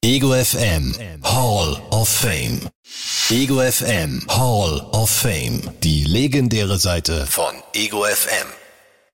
Ego FM Hall of Fame. Ego FM Hall of Fame. Die legendäre Seite von Ego FM.